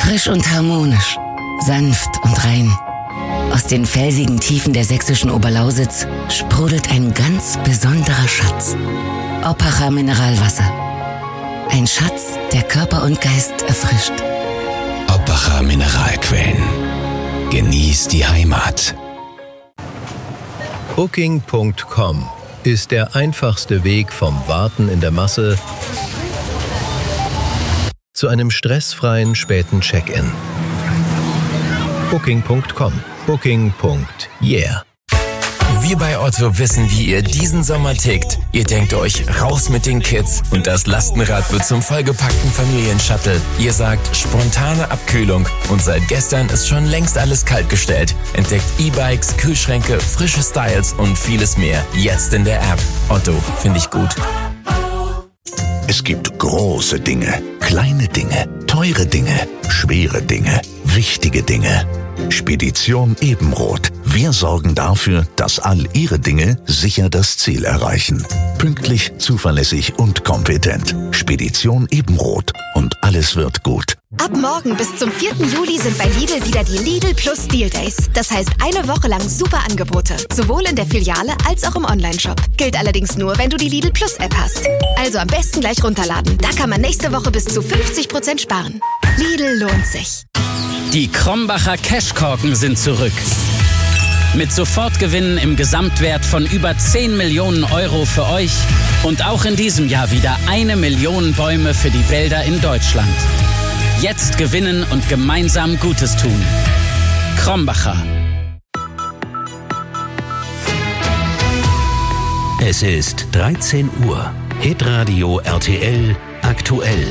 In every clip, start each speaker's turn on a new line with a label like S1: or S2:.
S1: Frisch und harmonisch, sanft und rein. Aus den felsigen Tiefen der sächsischen Oberlausitz sprudelt ein ganz besonderer Schatz. Oppacher Mineralwasser. Ein Schatz, der Körper und Geist erfrischt.
S2: Oppacher Mineralquellen. Genieß die Heimat.
S3: Booking.com ist der einfachste Weg vom Warten in der Masse zu einem stressfreien späten Check-in. Booking.com. Booking.yeah.
S2: Wir bei Otto wissen, wie ihr diesen Sommer tickt. Ihr denkt euch, raus mit den Kids und das Lastenrad wird zum vollgepackten Familienshuttle. Ihr sagt, spontane Abkühlung und seit gestern ist schon längst alles kaltgestellt. Entdeckt E-Bikes, Kühlschränke, frische Styles und vieles mehr. Jetzt in der App. Otto, finde ich gut.
S4: Es gibt große Dinge, kleine Dinge, teure Dinge, schwere Dinge, wichtige Dinge. Spedition Ebenroth. Wir sorgen dafür, dass all Ihre Dinge sicher das Ziel erreichen. Pünktlich, zuverlässig und kompetent. Spedition Ebenroth. Und alles wird gut.
S5: Ab morgen bis zum 4. Juli sind bei Lidl wieder die Lidl Plus Deal Days. Das heißt, eine Woche lang super Angebote. Sowohl in der Filiale als auch im Onlineshop. Gilt allerdings nur, wenn du die Lidl Plus App hast. Also am besten gleich runterladen. Da kann man nächste Woche bis zu 50% sparen. Lidl lohnt sich.
S6: Die Krombacher Cashkorken sind zurück. Mit Sofortgewinnen im Gesamtwert von über 10 Millionen Euro für euch und auch in diesem Jahr wieder 1 Million Bäume für die Wälder in Deutschland. Jetzt gewinnen und gemeinsam Gutes tun. Krombacher.
S7: Es ist 13 Uhr. Hitradio RTL aktuell.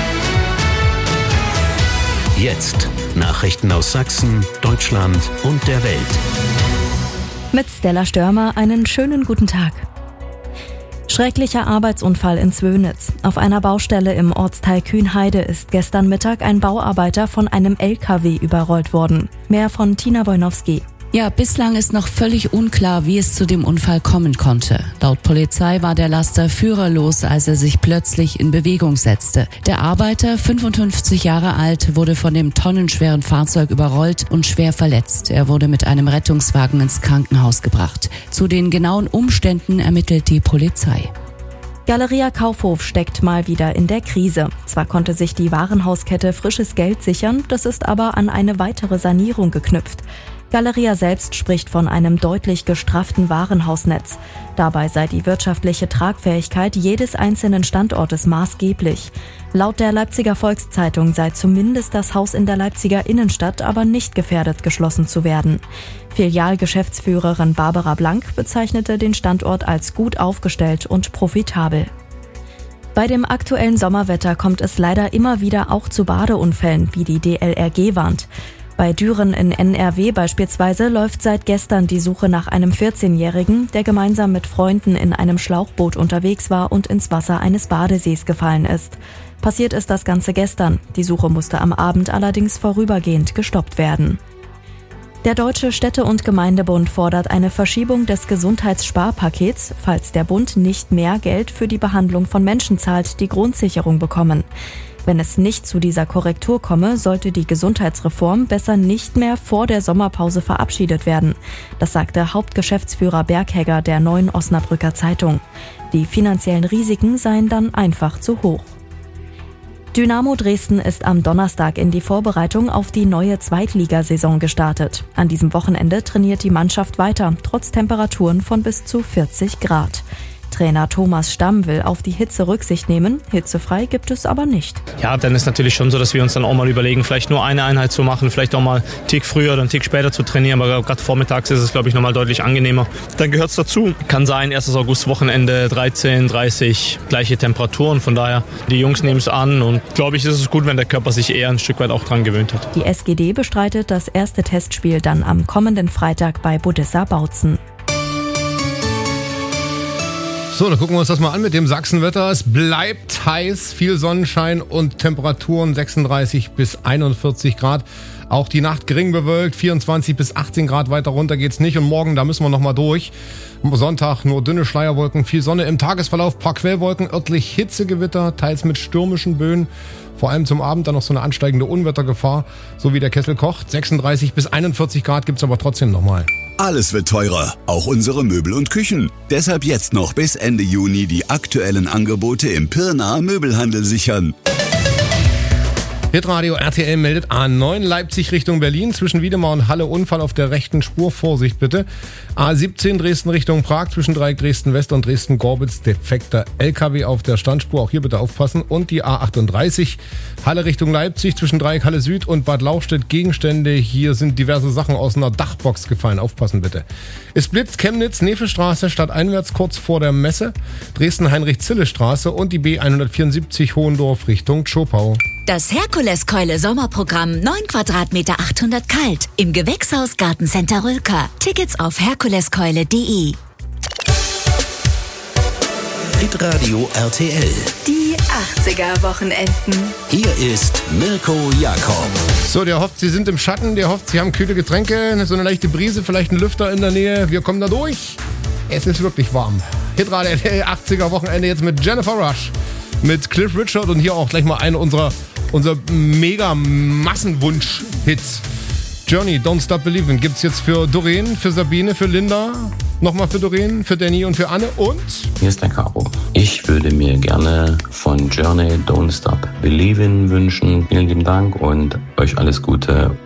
S7: Jetzt Nachrichten aus Sachsen, Deutschland und der Welt.
S8: Mit Stella Störmer einen schönen guten Tag. Schrecklicher Arbeitsunfall in Zwönitz. Auf einer Baustelle im Ortsteil Kühnheide ist gestern Mittag ein Bauarbeiter von einem LKW überrollt worden. Mehr von Tina Wojnowski.
S9: Ja, bislang ist noch völlig unklar, wie es zu dem Unfall kommen konnte. Laut Polizei war der Laster führerlos, als er sich plötzlich in Bewegung setzte. Der Arbeiter, 55 Jahre alt, wurde von dem tonnenschweren Fahrzeug überrollt und schwer verletzt. Er wurde mit einem Rettungswagen ins Krankenhaus gebracht. Zu den genauen Umständen ermittelt die Polizei.
S8: Galeria Kaufhof steckt mal wieder in der Krise. Zwar konnte sich die Warenhauskette frisches Geld sichern, das ist aber an eine weitere Sanierung geknüpft. Galeria selbst spricht von einem deutlich gestrafften Warenhausnetz. Dabei sei die wirtschaftliche Tragfähigkeit jedes einzelnen Standortes maßgeblich. Laut der Leipziger Volkszeitung sei zumindest das Haus in der Leipziger Innenstadt aber nicht gefährdet, geschlossen zu werden. Filialgeschäftsführerin Barbara Blank bezeichnete den Standort als gut aufgestellt und profitabel. Bei dem aktuellen Sommerwetter kommt es leider immer wieder auch zu Badeunfällen, wie die DLRG warnt. Bei Düren in NRW beispielsweise läuft seit gestern die Suche nach einem 14-Jährigen, der gemeinsam mit Freunden in einem Schlauchboot unterwegs war und ins Wasser eines Badesees gefallen ist. Passiert ist das Ganze gestern. Die Suche musste am Abend allerdings vorübergehend gestoppt werden. Der Deutsche Städte- und Gemeindebund fordert eine Verschiebung des Gesundheitssparpakets, falls der Bund nicht mehr Geld für die Behandlung von Menschen zahlt, die Grundsicherung bekommen. Wenn es nicht zu dieser Korrektur komme, sollte die Gesundheitsreform besser nicht mehr vor der Sommerpause verabschiedet werden. Das sagte Hauptgeschäftsführer Berghegger der Neuen Osnabrücker Zeitung. Die finanziellen Risiken seien dann einfach zu hoch. Dynamo Dresden ist am Donnerstag in die Vorbereitung auf die neue Zweitligasaison gestartet. An diesem Wochenende trainiert die Mannschaft weiter, trotz Temperaturen von bis zu 40 Grad. Trainer Thomas Stamm will auf die Hitze Rücksicht nehmen. Hitzefrei gibt es aber nicht.
S10: Ja, dann ist natürlich schon so, dass wir uns dann auch mal überlegen, vielleicht nur eine Einheit zu machen, vielleicht auch mal einen Tick früher oder einen Tick später zu trainieren. Aber gerade vormittags ist es, glaube ich, nochmal deutlich angenehmer. Dann gehört es dazu. Kann sein, 1. August-Wochenende 13, 30, gleiche Temperaturen. Von daher, die Jungs nehmen es an und glaube ich, ist es gut, wenn der Körper sich eher ein Stück weit auch dran gewöhnt hat.
S8: Die SGD bestreitet das erste Testspiel dann am kommenden Freitag bei Budissa Bautzen.
S11: So, dann gucken wir uns das mal an mit dem Sachsenwetter. Es bleibt heiß, viel Sonnenschein und Temperaturen 36 bis 41 Grad. Auch die Nacht gering bewölkt, 24 bis 18 Grad, weiter runter geht's nicht. Und morgen, da müssen wir nochmal durch. Sonntag nur dünne Schleierwolken, viel Sonne. Im Tagesverlauf paar Quellwolken, örtlich Hitzegewitter, teils mit stürmischen Böen. Vor allem zum Abend dann noch so eine ansteigende Unwettergefahr, so wie der Kessel kocht. 36 bis 41 Grad gibt's aber trotzdem nochmal.
S12: Alles wird teurer, auch unsere Möbel und Küchen. Deshalb jetzt noch bis Ende Juni die aktuellen Angebote im Pirnaer Möbelhandel sichern.
S11: Hitradio RTL meldet A9 Leipzig Richtung Berlin. Zwischen Wiedemar und Halle Unfall auf der rechten Spur. Vorsicht bitte. A17 Dresden Richtung Prag. Zwischen Dreieck Dresden West und Dresden Gorbitz. Defekter LKW auf der Standspur. Auch hier bitte aufpassen. Und die A38 Halle Richtung Leipzig. Zwischen Dreieck Halle Süd und Bad Lauchstädt Gegenstände. Hier sind diverse Sachen aus einer Dachbox gefallen. Aufpassen bitte. Es blitzt Chemnitz, Nefelstraße, stadteinwärts kurz vor der Messe. Dresden Heinrich-Zille-Straße und die B174 Hohendorf Richtung Zschopau.
S13: Das Herkules-Keule-Sommerprogramm 9 Quadratmeter 800 kalt im Gewächshaus Gartencenter Rülker. Tickets auf herkuleskeule.de.
S7: Hitradio RTL.
S5: Die 80er-Wochenenden.
S7: Hier ist Mirko Jakob.
S11: So, der hofft, Sie sind im Schatten, der hofft, Sie haben kühle Getränke, so eine leichte Brise, vielleicht ein Lüfter in der Nähe. Wir kommen da durch. Es ist wirklich warm. Hitradio RTL 80er-Wochenende jetzt mit Jennifer Rush, mit Cliff Richard und hier auch gleich mal eine unser mega Massenwunsch-Hits. Journey, Don't Stop Believin' gibt's jetzt für Doreen, für Sabine, für Linda, nochmal für Doreen, für Danny und für Anne und...
S14: Hier ist der Caro. Ich würde mir gerne von Journey Don't Stop Believin' wünschen. Vielen lieben Dank und euch alles Gute.